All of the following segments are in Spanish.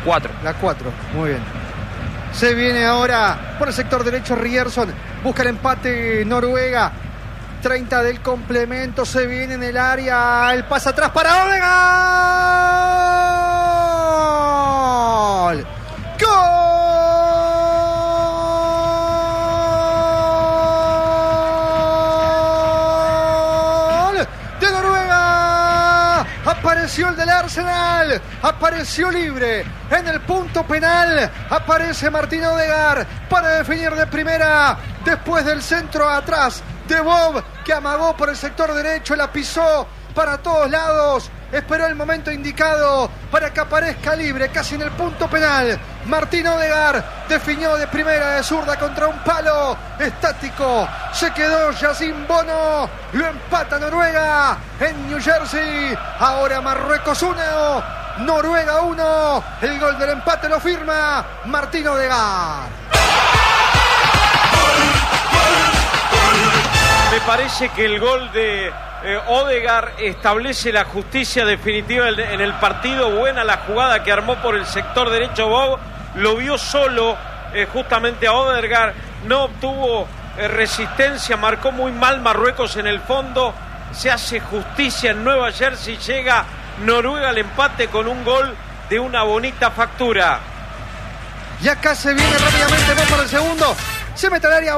4. La 4, muy bien. Se viene ahora por el sector derecho Ryerson. Busca el empate Noruega. 30 del complemento. Se viene en el área. El pase atrás para Odegaard. ¡Gol! De Noruega. Apareció el del Arsenal. Apareció libre en el punto penal. Aparece Martín Odegaard para definir de primera. Después del centro atrás de Bob, que amagó por el sector derecho, la pisó para todos lados, esperó el momento indicado para que aparezca libre, casi en el punto penal. Martín Odegaard definió de primera de zurda contra un palo estático. Se quedó Yacine Bono, lo empata Noruega en New Jersey. Ahora Marruecos 1, Noruega 1. El gol del empate lo firma Martín Odegaard. Me parece que el gol de Odegaard establece la justicia definitiva en el partido. Buena la jugada que armó por el sector derecho Bob. Lo vio solo justamente a Odegaard. No obtuvo resistencia. Marcó muy mal Marruecos en el fondo. Se hace justicia en Nueva Jersey. Llega Noruega al empate con un gol de una bonita factura. Y acá se viene rápidamente Bob para el segundo. Se mete al área,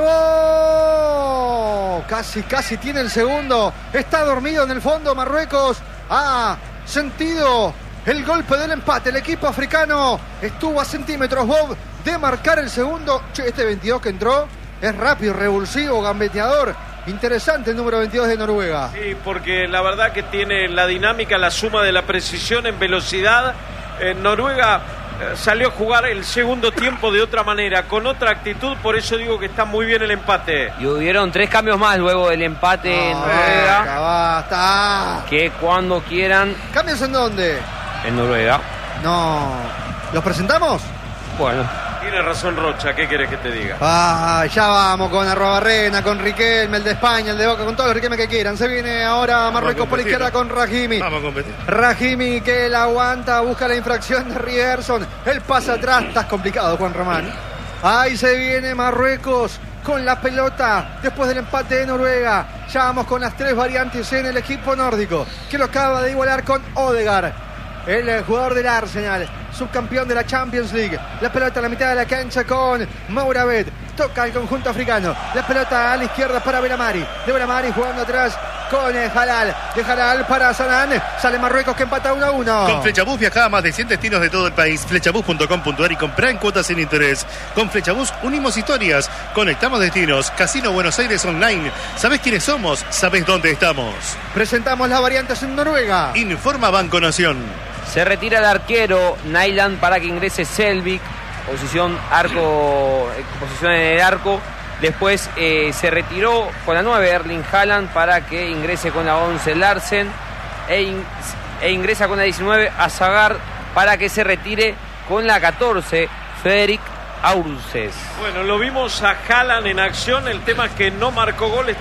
¡oh! Casi tiene el segundo. Está dormido en el fondo Marruecos. Ha sentido el golpe del empate. El equipo africano estuvo a centímetros, Bob, de marcar el segundo. Che, este 22 que entró es rápido, revulsivo, gambeteador. Interesante el número 22 de Noruega. Sí, porque la verdad que tiene la dinámica, la suma de la precisión en velocidad. Noruega salió a jugar el segundo tiempo de otra manera, con otra actitud, por eso digo que está muy bien el empate. Y hubieron 3 cambios más luego del empate en Noruega. Basta. Que cuando quieran. ¿Cambios en dónde? En Noruega. No. ¿Los presentamos? Bueno. Tiene razón Rocha, ¿qué querés que te diga? Ya vamos con Arrobarrena, con Riquelme, el de España, el de Boca, con todos los Riquelme que quieran. Se viene ahora Marruecos por la izquierda con Rahimi. Vamos a competir. Rahimi que la aguanta, busca la infracción de Ryerson. El pase atrás, estás complicado, Juan Román. Ahí se viene Marruecos con la pelota después del empate de Noruega. Ya vamos con las 3 variantes en el equipo nórdico, que lo acaba de igualar con Odegaard, el jugador del Arsenal, subcampeón de la Champions League. La pelota a la mitad de la cancha con Mouravet. Toca el conjunto africano. La pelota a la izquierda para Benamari. De Benamari jugando atrás con Halal. De Halal para Sanan. Sale Marruecos que empata 1-1. Con Flechabús viaja a más de 100 destinos de todo el país. Flechabús.com.ar y comprá en cuotas sin interés. Con Flechabús unimos historias, conectamos destinos. Casino Buenos Aires Online. ¿Sabés quiénes somos? ¿Sabés dónde estamos? Presentamos las variantes en Noruega. Informa Banco Nación. Se retira el arquero Nyland para que ingrese Selvik. Posición en el arco. Después se retiró con la 9 Erling Haaland para que ingrese con la 11 Larsen. E ingresa con la 19 Azagard para que se retire con la 14 Fredrik Aurses. Bueno, lo vimos a Haaland en acción. El tema es que no marcó gol.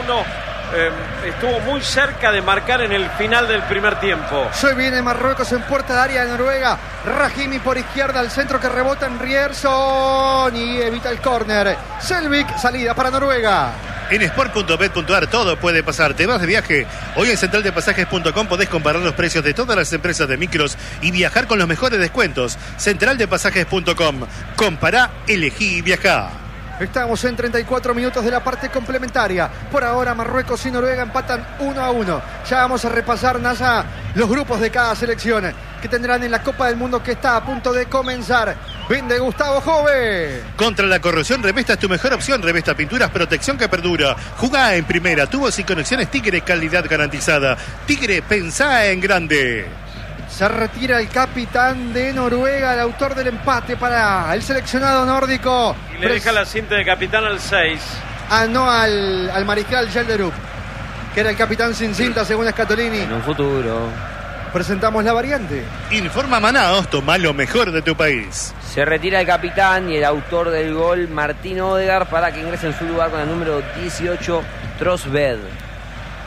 Estuvo muy cerca de marcar en el final del primer tiempo. Se viene Marruecos en puerta de área de Noruega. Rahimi por izquierda, al centro que rebota en Ryerson y evita el córner. Selvik, salida para Noruega. En sport.bet.ar todo puede pasar. ¿Te vas de viaje? Hoy en centraldepasajes.com podés comparar los precios de todas las empresas de micros y viajar con los mejores descuentos. Centraldepasajes.com. Compará, elegí y viajá. Estamos en 34 minutos de la parte complementaria. Por ahora Marruecos y Noruega empatan 1-1. Ya vamos a repasar, Nasa, los grupos de cada selección que tendrán en la Copa del Mundo que está a punto de comenzar. Vende Gustavo Jove. Contra la corrosión, Revesta es tu mejor opción. Revesta Pinturas, protección que perdura. Jugá en primera, tubos y conexiones Tigre, calidad garantizada. Tigre, pensá en grande. Se retira el capitán de Noruega, el autor del empate para el seleccionado nórdico. Y le deja la cinta de capitán al 6. No al mariscal Gelderup, que era el capitán sin cinta según Scatolini. En un futuro. Presentamos la variante. Informa Manaos, toma lo mejor de tu país. Se retira el capitán y el autor del gol, Martín Odegaard, para que ingrese en su lugar con el número 18, Trosved.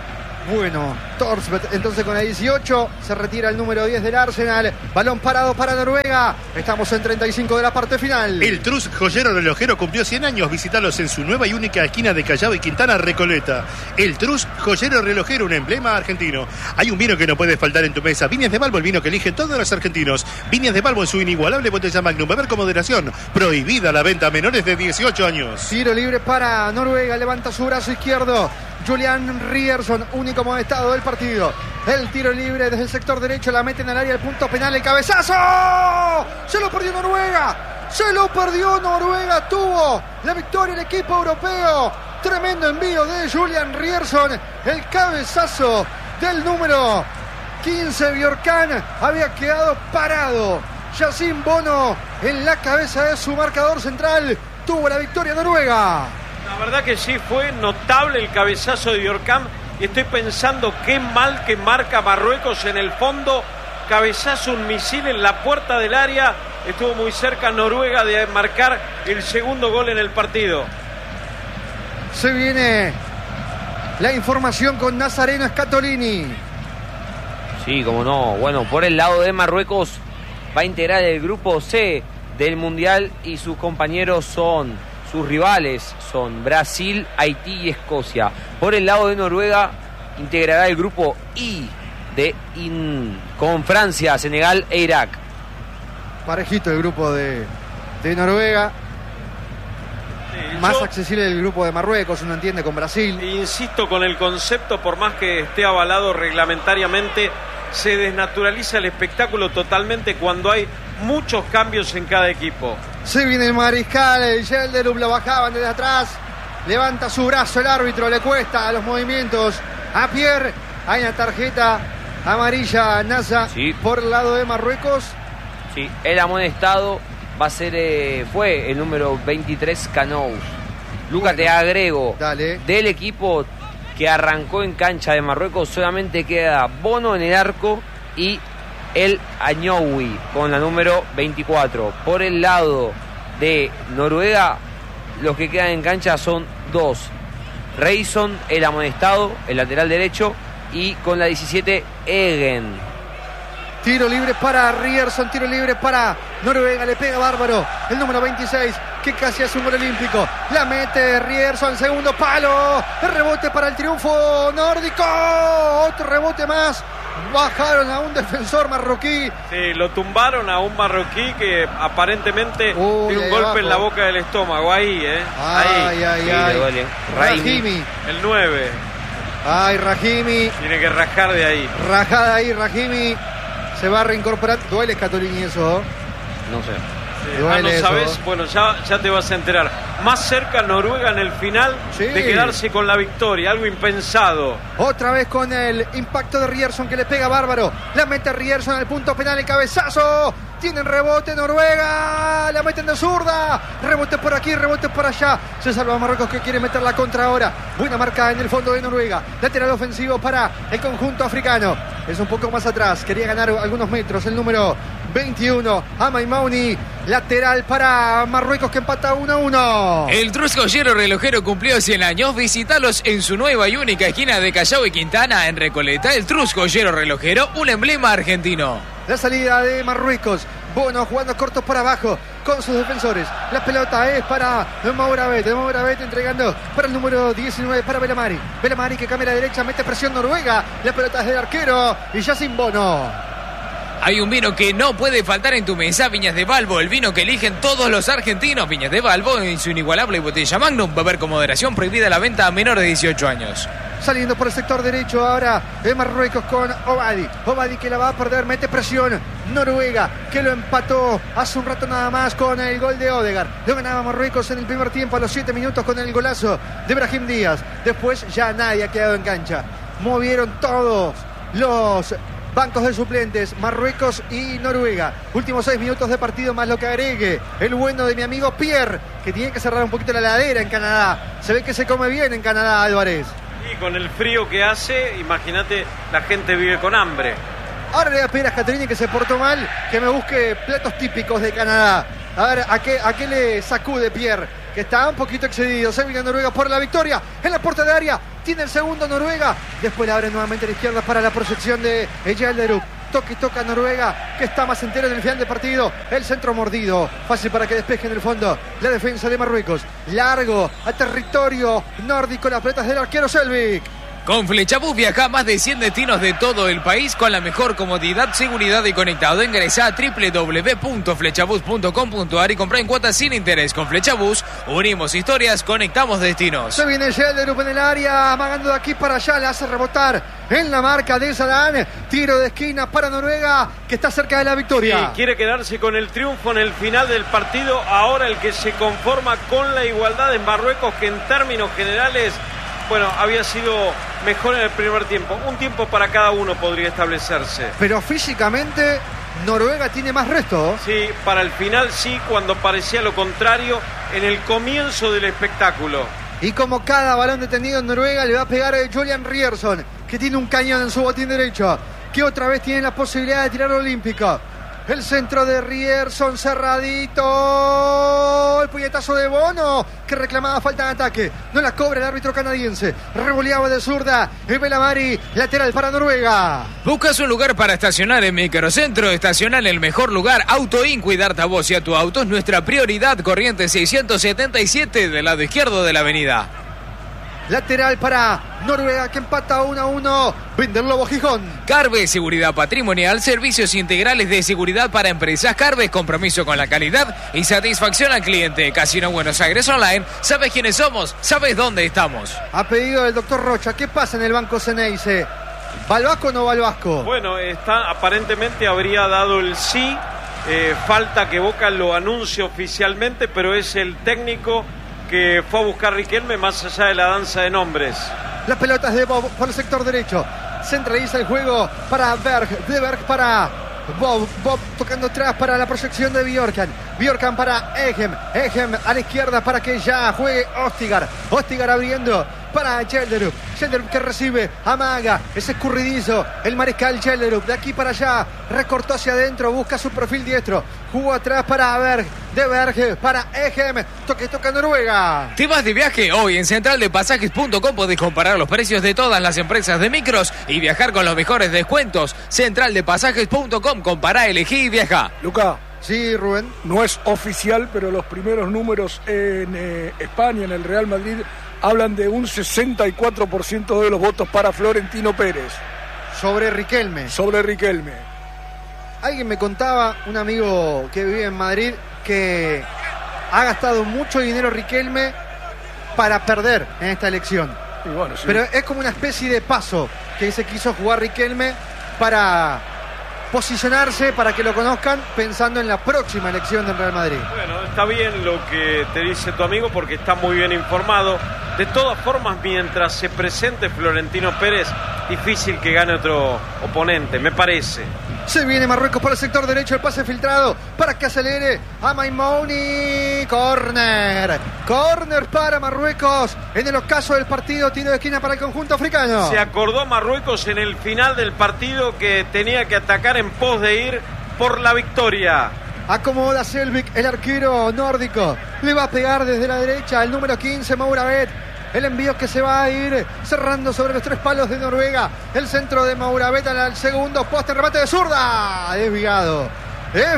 Bueno, Thorsbeth entonces con la 18 se retira el número 10 del Arsenal. Balón parado para Noruega. Estamos en 35 de la parte final. El Trus Joyero Relojero cumplió 100 años. Visítalos en su nueva y única esquina de Callao y Quintana, Recoleta. El Trus Joyero Relojero, un emblema argentino. Hay un vino que no puede faltar en tu mesa. Viñas de Balbo, el vino que eligen todos los argentinos. Viñas de Balbo en su inigualable botella Magnum. Beber con moderación. Prohibida la venta a menores de 18 años. Tiro libre para Noruega. Levanta su brazo izquierdo Julian Ryerson, único amonestado del partido. El tiro libre desde el sector derecho, la meten al área del punto penal, el cabezazo. Se lo perdió Noruega. Se lo perdió Noruega. Tuvo la victoria el equipo europeo. Tremendo envío de Julian Ryerson. El cabezazo del número 15, Bjorkan, había quedado parado. Yacine Bono en la cabeza de su marcador central. Tuvo la victoria Noruega. La verdad que sí, fue notable el cabezazo de Bjorkan. Y estoy pensando qué mal que marca Marruecos en el fondo. Cabezazo, un misil en la puerta del área. Estuvo muy cerca Noruega de marcar el segundo gol en el partido. Se viene la información con Nazareno Scatolini. Sí, como no. Bueno, por el lado de Marruecos va a integrar el grupo C del Mundial y sus compañeros sus rivales son Brasil, Haití y Escocia. Por el lado de Noruega integrará el grupo I con Francia, Senegal e Irak. Parejito el grupo de Noruega. Más accesible el grupo de Marruecos, uno entiende, con Brasil. Insisto con el concepto, por más que esté avalado reglamentariamente, se desnaturaliza el espectáculo totalmente cuando hay muchos cambios en cada equipo. Se viene el mariscal, el Gelderup, lo bajaban desde atrás. Levanta su brazo el árbitro, le cuesta los movimientos a Pierre. Hay una tarjeta amarilla a Nasa, sí, por el lado de Marruecos. Sí, el amonestado va a ser, fue el número 23, Canous. Luca, te agrego, dale, del equipo que arrancó en cancha de Marruecos solamente queda Bono en el arco y el Añoui con la número 24. Por el lado de Noruega, los que quedan en cancha son dos: Reison, el amonestado, el lateral derecho, y con la 17, Egen. Tiro libre para Ryerson, tiro libre para Noruega, le pega bárbaro el número 26, que casi hace un gol olímpico. La mete Ryerson, segundo palo, el rebote para el triunfo nórdico, otro rebote más. Bajaron a un defensor marroquí. Sí, lo tumbaron a un marroquí que aparentemente tiene un golpe abajo en la boca del estómago. Ahí, Ay, sí, Rahimi, el 9. Ay, Rahimi. Tiene que rajar de ahí. Rajada ahí, Rahimi. Se va a reincorporar. Duele, Scatolini, eso. No sé. Sí, no sabes, eso. Bueno, ya te vas a enterar. Más cerca Noruega en el final, sí, de quedarse con la victoria, algo impensado. Otra vez con el impacto de Ryerson, que le pega bárbaro. La mete Ryerson al punto penal, el cabezazo. Tienen rebote Noruega, la meten de zurda. Rebote por aquí, rebote por allá. Se salva Marruecos, que quiere meter la contra ahora. Buena marca en el fondo de Noruega. Lateral ofensivo para el conjunto africano. Es un poco más atrás, quería ganar algunos metros el número 21, Amaimauni. Lateral para Marruecos, que empata 1-1. El Trus Joyero Relojero cumplió 100 años. Visítalos en su nueva y única esquina de Callao y Quintana, en Recoleta. El Trus Joyero Relojero, un emblema argentino. La salida de Marruecos. Bono jugando cortos para abajo con sus defensores. La pelota es para Mouravet. Mouravet entregando para el número 19 para Belamari. Belamari, que cambia a la derecha, mete presión Noruega. La pelota es del arquero y Yacine Bono. Hay un vino que no puede faltar en tu mesa: Viñas de Balbo, el vino que eligen todos los argentinos. Viñas de Balbo en su inigualable botella Magnum. Beber con moderación, prohibida la venta a menores de 18 años. Saliendo por el sector derecho ahora de Marruecos con Obadi. Obadi, que la va a perder, mete presión Noruega, que lo empató hace un rato nada más con el gol de Odegaard. Lo ganaba Marruecos en el primer tiempo a los 7 minutos con el golazo de Brahim Díaz. Después ya nadie ha quedado en cancha. Movieron todos los bancos de suplentes, Marruecos y Noruega. Últimos 6 minutos de partido, más lo que agregue el bueno de mi amigo Pierre, que tiene que cerrar un poquito la heladera en Canadá. Se ve que se come bien en Canadá, Álvarez. Y con el frío que hace, imagínate, la gente vive con hambre. Ahora le voy a pedir a Scatolini, que se portó mal, que me busque platos típicos de Canadá. A ver, ¿a qué le sacude Pierre que está un poquito excedido. Se viene Noruega por la victoria en la puerta de área. Tiene el segundo Noruega. Después le abre nuevamente a la izquierda para la proyección de Gellerup. Toque y toca Noruega, que está más entero en el final del partido. El centro mordido, fácil para que despeje en el fondo la defensa de Marruecos. Largo a territorio nórdico, las pelotas del arquero Selvik. Con Flechabús viaja a más de 100 destinos de todo el país con la mejor comodidad, seguridad y conectado. Ingresa a www.flechabús.com.ar y compra en cuotas sin interés. Con Flechabús unimos historias, conectamos destinos. Se viene Gellerup en el área, amagando de aquí para allá, la hace rebotar en la marca de Zidane. Tiro de esquina para Noruega, que está cerca de la victoria. Sí, quiere quedarse con el triunfo en el final del partido. Ahora el que se conforma con la igualdad en Marruecos, que en términos generales, bueno, había sido mejor en el primer tiempo. Un tiempo para cada uno podría establecerse. Pero físicamente Noruega tiene más resto. Sí, para el final sí, cuando parecía lo contrario en el comienzo del espectáculo. Y como cada balón detenido en Noruega le va a pegar a Julian Ryerson, que tiene un cañón en su botín derecho, que otra vez tiene la posibilidad de tirar olímpico. El centro de Ryerson cerradito. El puñetazo de Bono, que reclamaba falta de ataque. No la cobra el árbitro canadiense. Revoleaba de zurda. Belamari, lateral para Noruega. ¿Buscas un lugar para estacionar en Microcentro? Estacionar en el mejor lugar. Autoin, cuidarte a vos y a tu auto es nuestra prioridad. Corriente 677 del lado izquierdo de la avenida. Lateral para Noruega, que empata 1-1. Vende el Lobo Gijón. Carve, seguridad patrimonial, servicios integrales de seguridad para empresas. Carve, compromiso con la calidad y satisfacción al cliente. Casino Buenos Aires Online. ¿Sabes quiénes somos? ¿Sabes dónde estamos? A pedido del doctor Rocha, ¿qué pasa en el banco Ceneice? ¿Va al Vasco o no va al Vasco? Bueno, aparentemente habría dado el sí. Falta que Boca lo anuncie oficialmente, pero es el técnico que fue a buscar Riquelme más allá de la danza de nombres. Las pelotas de Bob por el sector derecho. Centraliza el juego para Berg. De Berg para Bob. Bob tocando atrás para la proyección de Bjorkan. Bjorkan para Egem. Egem a la izquierda para que ya juegue Ostigar. Ostigar abriendo para Gellerup. Gellerup que recibe, amaga, es escurridizo. El mariscal Gellerup de aquí para allá. Recortó hacia adentro, busca su perfil diestro. Jugó atrás para Berg. De Berg para Egem. Toca Noruega. ¿Te vas de viaje? Hoy en centraldepasajes.com podés comparar los precios de todas las empresas de micros y viajar con los mejores descuentos. Centraldepasajes.com, compará, elegí y viaja. Luca. Sí, Rubén. No es oficial, pero los primeros números en España, en el Real Madrid, hablan de un 64% de los votos para Florentino Pérez. Sobre Riquelme. Alguien me contaba, un amigo que vive en Madrid, que ha gastado mucho dinero Riquelme para perder en esta elección. Y bueno, sí. Pero es como una especie de paso que se quiso jugar Riquelme para posicionarse, para que lo conozcan, pensando en la próxima elección del Real Madrid. Bueno, está bien lo que te dice tu amigo porque está muy bien informado. De todas formas, mientras se presente Florentino Pérez, difícil que gane otro oponente, me parece. Se viene Marruecos por el sector derecho, el pase filtrado para que acelere a Maimouni. Corner para Marruecos. En el ocaso del partido, tiro de esquina para el conjunto africano. Se acordó Marruecos en el final del partido que tenía que atacar en pos de ir por la victoria. Acomoda Selvik, el arquero nórdico. Le va a pegar desde la derecha el número 15, Mouravet. El envío que se va a ir cerrando sobre los tres palos de Noruega. El centro de Mouravet al segundo poste, remate de zurda. Desviado.